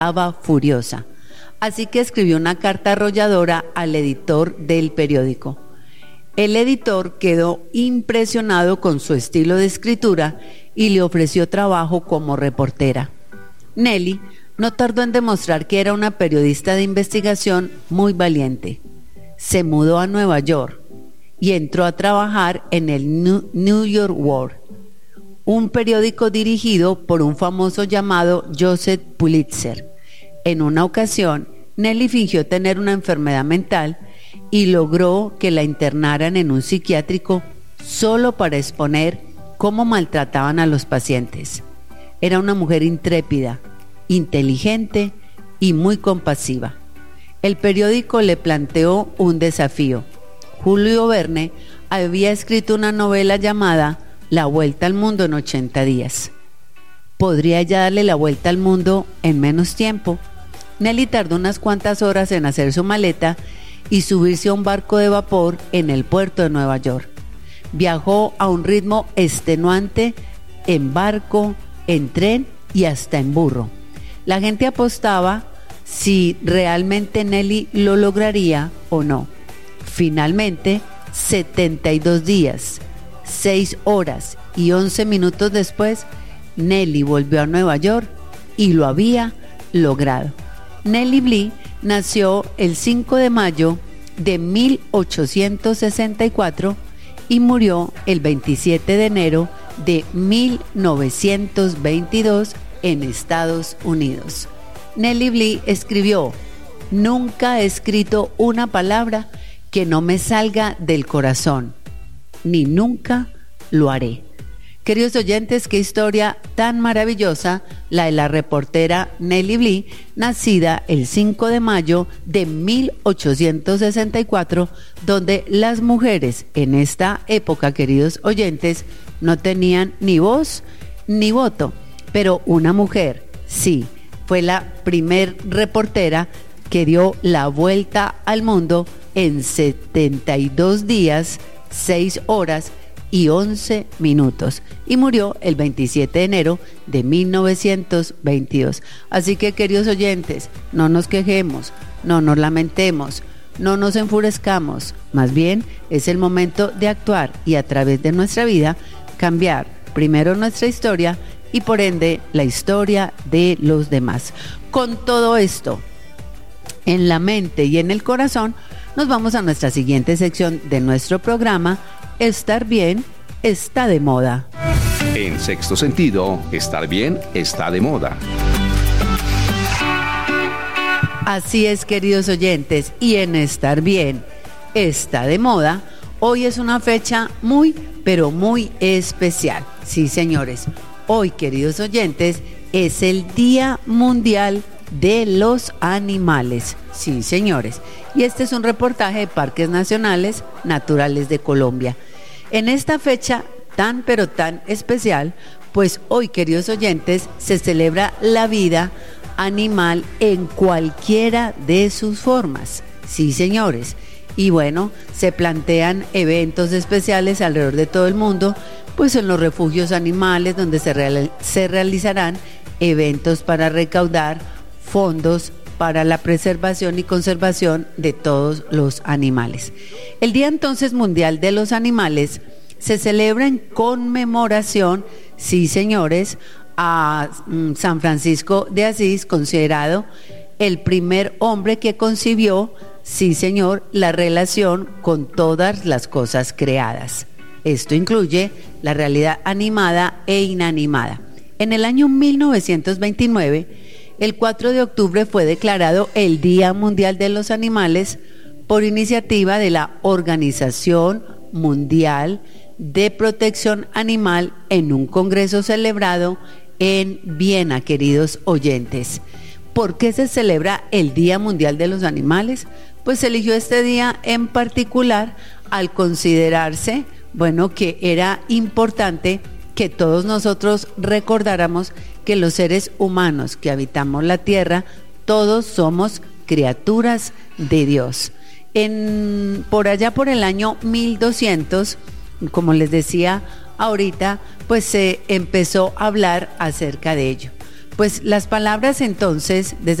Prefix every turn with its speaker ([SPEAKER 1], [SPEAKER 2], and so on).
[SPEAKER 1] estaba furiosa. Así que escribió una carta arrolladora al editor del periódico. El editor quedó impresionado con su estilo de escritura y le ofreció trabajo como reportera. Nelly no tardó en demostrar que era una periodista de investigación muy valiente. Se mudó a Nueva York y entró a trabajar en el New York World, un periódico dirigido por un famoso llamado Joseph Pulitzer. En una ocasión, Nelly fingió tener una enfermedad mental y logró que la internaran en un psiquiátrico solo para exponer cómo maltrataban a los pacientes. Era una mujer intrépida, inteligente y muy compasiva. El periódico le planteó un desafío. Julio Verne había escrito una novela llamada La Vuelta al Mundo en 80 días. ¿Podría ella darle la vuelta al mundo en menos tiempo? Nelly tardó unas cuantas horas en hacer su maleta y subirse a un barco de vapor en el puerto de Nueva York. Viajó a un ritmo extenuante en barco, en tren y hasta en burro. La gente apostaba si realmente Nelly lo lograría o no. Finalmente, 72 días, 6 horas y 11 minutos después, Nelly volvió a Nueva York y lo había logrado. Nelly Bly nació el 5 de mayo de 1864 y murió el 27 de enero de 1922 en Estados Unidos. Nelly Bly escribió: "Nunca he escrito una palabra que no me salga del corazón, ni nunca lo haré". Queridos oyentes, qué historia tan maravillosa la de la reportera Nelly Bly, nacida el 5 de mayo de 1864, donde las mujeres en esta época, queridos oyentes, no tenían ni voz ni voto, pero una mujer sí fue la primer reportera que dio la vuelta al mundo en 72 días, 6 horas y 11 minutos, y murió el 27 de enero de 1922. Así que, queridos oyentes, no nos quejemos, no nos lamentemos, no nos enfurezcamos, más bien es el momento de actuar y a través de nuestra vida cambiar primero nuestra historia y por ende la historia de los demás. Con todo esto en la mente y en el corazón, nos vamos a nuestra siguiente sección de nuestro programa. Estar bien está de moda.
[SPEAKER 2] En Sexto Sentido, estar bien está de moda.
[SPEAKER 1] Así es, queridos oyentes, y en estar bien está de moda, hoy es una fecha muy, pero muy especial. Sí, señores, hoy, queridos oyentes, es el Día Mundial de los Animales. Sí, señores, y este es un reportaje de Parques Nacionales Naturales de Colombia. En esta fecha tan pero tan especial, pues hoy, queridos oyentes, se celebra la vida animal en cualquiera de sus formas. Sí, señores, y bueno, se plantean eventos especiales alrededor de todo el mundo, pues en los refugios animales, donde se realizarán eventos para recaudar fondos para la preservación y conservación de todos los animales. El Día entonces Mundial de los Animales se celebra en conmemoración, sí, señores, a San Francisco de Asís, considerado el primer hombre que concibió, sí, señor, la relación con todas las cosas creadas. Esto incluye la realidad animada e inanimada. En el año 1929, el 4 de octubre fue declarado el Día Mundial de los Animales por iniciativa de la Organización Mundial de Protección Animal en un congreso celebrado en Viena, queridos oyentes. ¿Por qué se celebra el Día Mundial de los Animales? Pues se eligió este día en particular al considerarse, bueno, que era importante que todos nosotros recordáramos que los seres humanos que habitamos la tierra, todos somos criaturas de Dios. Por allá por el año 1200, como les decía ahorita, pues se empezó a hablar acerca de ello. Pues las palabras entonces,